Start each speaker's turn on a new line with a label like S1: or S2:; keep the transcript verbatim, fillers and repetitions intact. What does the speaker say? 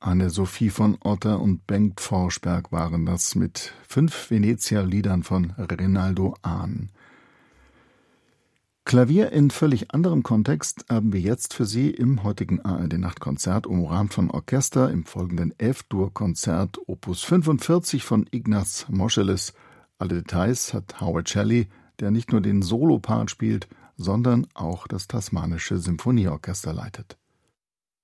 S1: Anne-Sophie von Otter und Bengt Forsberg waren das mit fünf Venezia-Liedern von Rinaldo Ahn. Klavier in völlig anderem Kontext haben wir jetzt für Sie im heutigen A R D-Nachtkonzert umrahmt vom Orchester im folgenden F-Dur-Konzert Opus fünfundvierzig von Ignaz Moscheles. Alle Details hat Howard Shelley, der nicht nur den Solopart spielt, sondern auch das Tasmanische Symphonieorchester leitet.